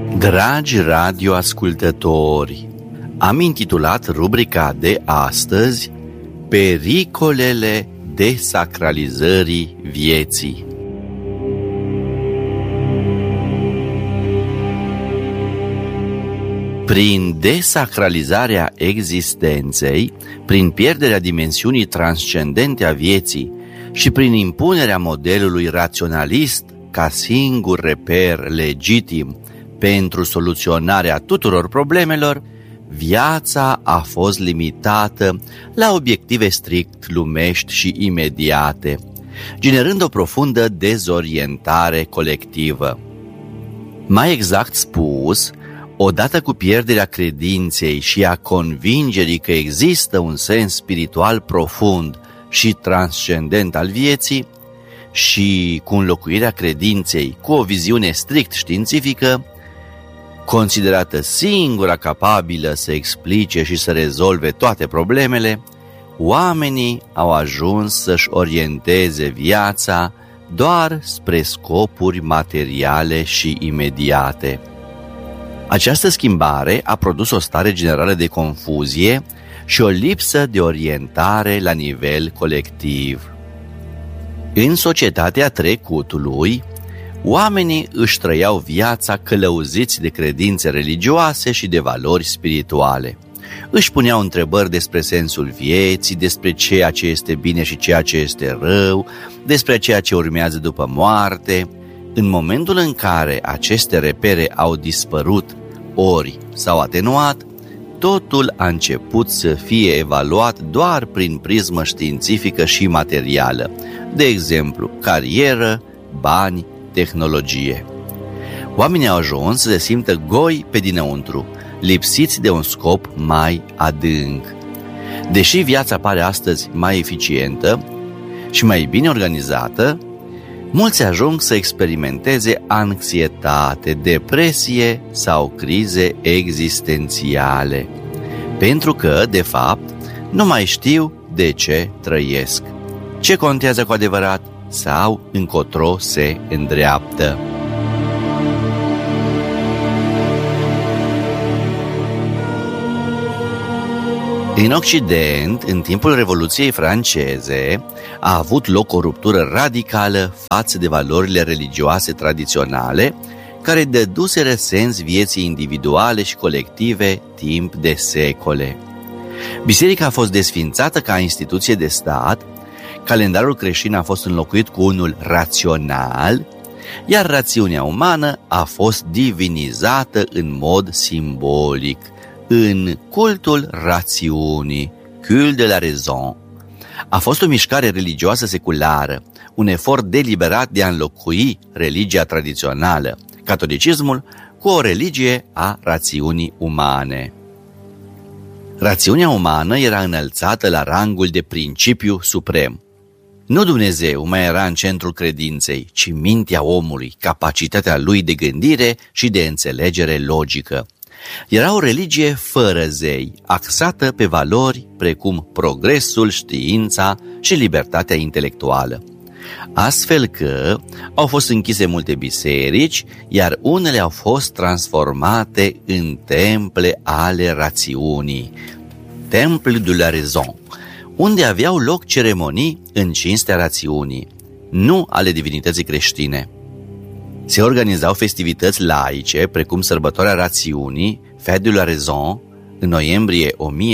Dragi radioascultători, am intitulat rubrica de astăzi Pericolele desacralizării vieții. Prin desacralizarea existenței, prin pierderea dimensiunii transcendente a vieții și prin impunerea modelului raționalist ca singur reper legitim pentru soluționarea tuturor problemelor, viața a fost limitată la obiective strict lumești și imediate, generând o profundă dezorientare colectivă. Mai exact spus, odată cu pierderea credinței și a convingerii că există un sens spiritual profund și transcendent al vieții, și cu înlocuirea credinței cu o viziune strict științifică, considerată singura capabilă să explice și să rezolve toate problemele, oamenii au ajuns să-și orienteze viața doar spre scopuri materiale și imediate. Această schimbare a produs o stare generală de confuzie și o lipsă de orientare la nivel colectiv. În societatea trecutului, oamenii își trăiau viața călăuziți de credințe religioase și de valori spirituale. Își puneau întrebări despre sensul vieții, despre ceea ce este bine și ceea ce este rău, despre ceea ce urmează după moarte. În momentul în care aceste repere au dispărut ori s-au atenuat, totul a început să fie evaluat doar prin prismă științifică și materială, de exemplu, carieră, bani, tehnologie. Oamenii au ajuns să se simtă goi pe dinăuntru, lipsiți de un scop mai adânc. Deși viața pare astăzi mai eficientă și mai bine organizată, mulți ajung să experimenteze anxietate, depresie sau crize existențiale, pentru că, de fapt, nu mai știu de ce trăiesc, ce contează cu adevărat sau încotro se îndreaptă. În Occident, în timpul Revoluției franceze, a avut loc o ruptură radicală față de valorile religioase tradiționale, care dăduseră sens vieții individuale și colective timp de secole. Biserica a fost desfințată ca instituție de stat, calendarul creștin a fost înlocuit cu unul rațional, iar rațiunea umană a fost divinizată în mod simbolic, în cultul rațiunii, culte de la raison. A fost o mișcare religioasă seculară, un efort deliberat de a înlocui religia tradițională, catolicismul, cu o religie a rațiunii umane. Rațiunea umană era înălțată la rangul de principiu suprem. Nu Dumnezeu mai era în centrul credinței, ci mintea omului, capacitatea lui de gândire și de înțelegere logică. Era o religie fără zei, axată pe valori precum progresul, știința și libertatea intelectuală. Astfel că au fost închise multe biserici, iar unele au fost transformate în temple ale rațiunii, temple de la raison, unde aveau loc ceremonii în cinstea rațiunii, nu ale divinității creștine. Se organizau festivități laice, precum sărbătoarea rațiunii, Fête de la Raison, în noiembrie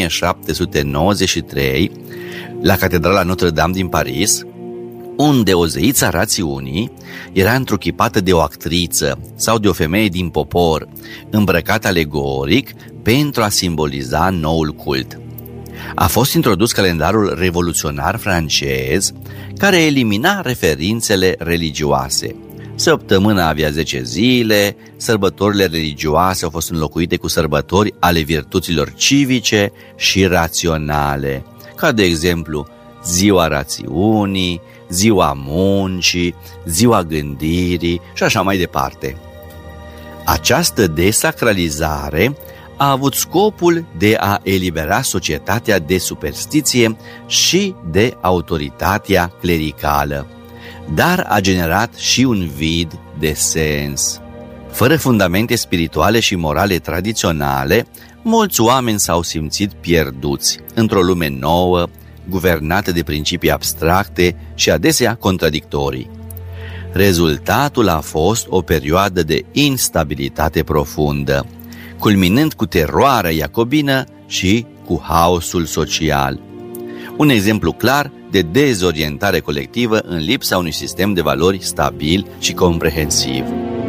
1793, la Catedrala Notre-Dame din Paris, unde o zeiță a rațiunii era întruchipată de o actriță sau de o femeie din popor, îmbrăcată alegoric pentru a simboliza noul cult. A fost introdus calendarul revoluționar francez, care elimina referințele religioase. Săptămâna avea 10 zile, sărbătorile religioase au fost înlocuite cu sărbători ale virtuților civice și raționale, ca de exemplu ziua rațiunii, ziua muncii, ziua gândirii și așa mai departe. Această desacralizare a avut scopul de a elibera societatea de superstiție și de autoritatea clericală, dar a generat și un vid de sens. Fără fundamente spirituale și morale tradiționale, mulți oameni s-au simțit pierduți într-o lume nouă, guvernată de principii abstracte și adesea contradictorii. Rezultatul a fost o perioadă de instabilitate profundă, culminând cu teroarea iacobină și cu haosul social. Un exemplu clar de dezorientare colectivă în lipsa unui sistem de valori stabil și comprehensiv.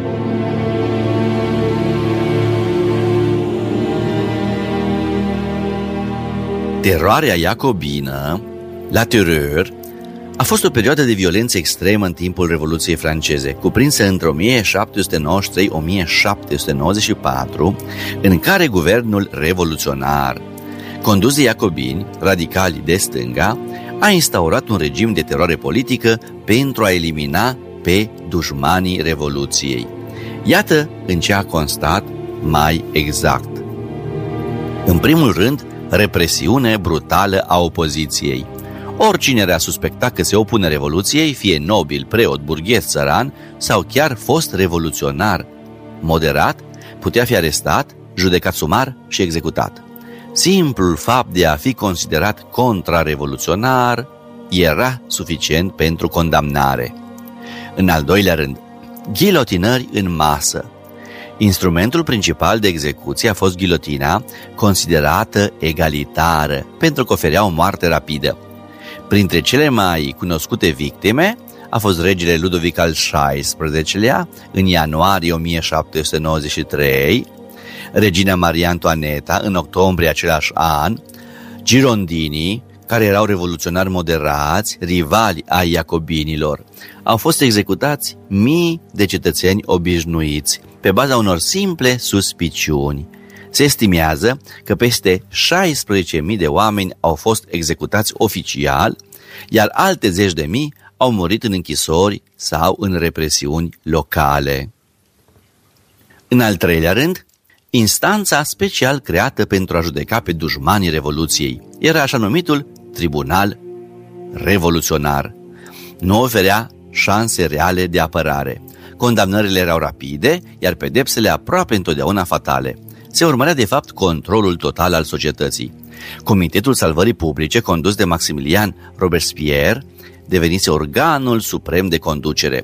Teroarea iacobină, la terreur, a fost o perioadă de violență extremă în timpul Revoluției franceze, cuprinsă între 1793-1794, în care guvernul revoluționar, condus de iacobini, radicali de stânga, a instaurat un regim de teroare politică pentru a elimina pe dușmanii Revoluției. Iată în ce a constat mai exact. În primul rând, represiune brutală a opoziției. Oricine era suspectat că se opune Revoluției, fie nobil, preot, burghez, țăran sau chiar fost revoluționar moderat, putea fi arestat, judecat sumar și executat. Simplul fapt de a fi considerat contrarevoluționar era suficient pentru condamnare. În al doilea rând, ghilotinări în masă. Instrumentul principal de execuție a fost ghilotina, considerată egalitară, pentru că oferea o moarte rapidă. Printre cele mai cunoscute victime a fost regele Ludovic al XVI-lea, în ianuarie 1793, regina Maria Antoaneta, în octombrie același an, girondinii, care erau revoluționari moderați, rivali ai iacobinilor. Au fost executați mii de cetățeni obișnuiți, pe baza unor simple suspiciuni. Se estimează că peste 16.000 de oameni au fost executați oficial, iar alte zeci de mii au murit în închisori sau în represiuni locale. În al treilea rând, instanța special creată pentru a judeca pe dușmanii Revoluției era așa numitul Tribunal Revoluționar. Nu oferea șanse reale de apărare. Condamnările erau rapide, iar pedepsele aproape întotdeauna fatale. Se urmărea de fapt controlul total al societății. Comitetul Salvării Publice, condus de Maximilian Robespierre, devenise organul suprem de conducere.